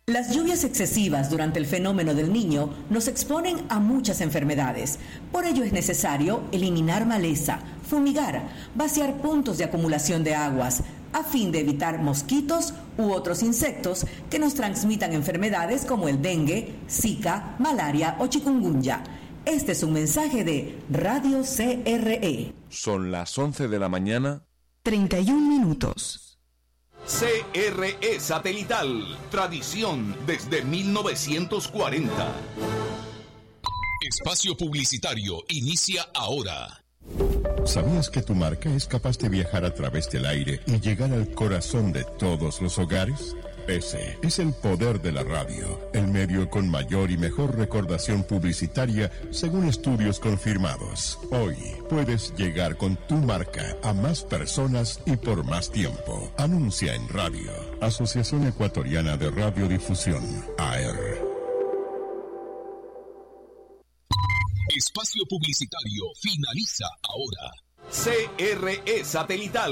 Las lluvias excesivas durante el fenómeno del Niño nos exponen a muchas enfermedades. Por ello es necesario eliminar maleza, fumigar, vaciar puntos de acumulación de aguas, a fin de evitar mosquitos u otros insectos que nos transmitan enfermedades como el dengue, zika, malaria o chikungunya. Este es un mensaje de Radio CRE. Son las 11 de la mañana. 31 minutos. CRE Satelital, tradición desde 1940. Espacio publicitario inicia ahora. ¿Sabías que tu marca es capaz de viajar a través del aire y llegar al corazón de todos los hogares? Ese es el poder de la radio, el medio con mayor y mejor recordación publicitaria según estudios confirmados. Hoy puedes llegar con tu marca a más personas y por más tiempo. Anuncia en radio. Asociación Ecuatoriana de Radiodifusión, AER. Espacio publicitario finaliza ahora. CRE Satelital.